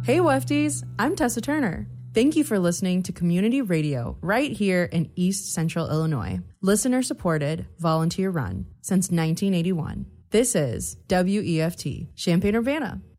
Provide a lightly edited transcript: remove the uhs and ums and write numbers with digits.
Hey Wefties, I'm Tessa Turner. Thank you for listening to Community Radio right here in East Central Illinois. Listener supported, volunteer run since 1981. This is WEFT, Champaign-Urbana.